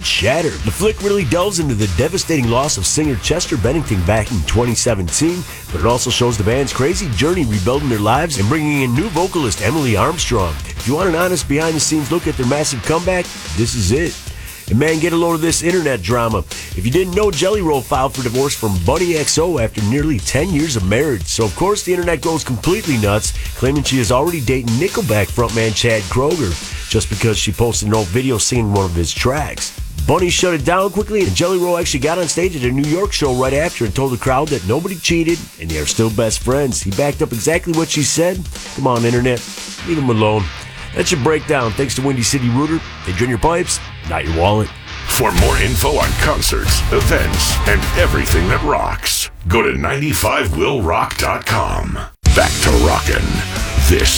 shattered. The flick really delves into the devastating loss of singer Chester Bennington back in 2017, but it also shows the band's crazy journey rebuilding their lives and bringing in new vocalist Emily Armstrong. If you want an honest behind-the-scenes look at their massive comeback, this is it. And man, get a load of this internet drama. If you didn't know, Jelly Roll filed for divorce from Buddy XO after nearly 10 years of marriage. So of course the internet goes completely nuts, claiming she is already dating Nickelback frontman Chad Kroeger, just because she posted an old video singing one of his tracks. Bunny shut it down quickly, and Jelly Roll actually got on stage at a New York show right after and told the crowd that nobody cheated and they are still best friends. He backed up exactly what she said. Come on, internet, leave him alone. That's your breakdown. Thanks to Windy City Rooter. They drain your pipes, not your wallet. For more info on concerts, events, and everything that rocks, go to 95willrock.com. Back to rockin'. This